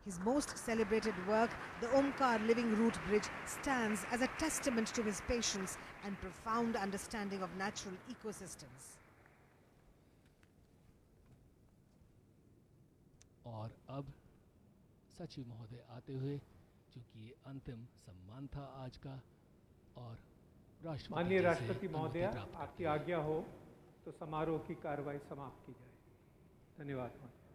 His most celebrated work, the Omkar Living Root Bridge, stands as a testament to his patience and profound understanding of natural ecosystems. और अब सचिव महोदय आते हुए, चूंकि ये अंतिम सम्मान था आज का, और माननीय राष्ट्रपति महोदय, आपकी आज्ञा हो तो समारोह की कार्रवाई समाप्त की जाए। धन्यवाद।